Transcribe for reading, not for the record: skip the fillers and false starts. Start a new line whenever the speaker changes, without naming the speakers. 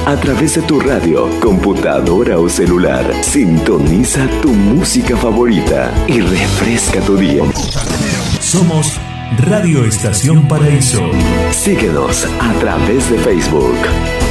a través de tu radio, computadora o celular. Sintoniza tu música favorita y refresca tu día.
Somos Radio Estación Paraíso.
Síguenos a través de Facebook.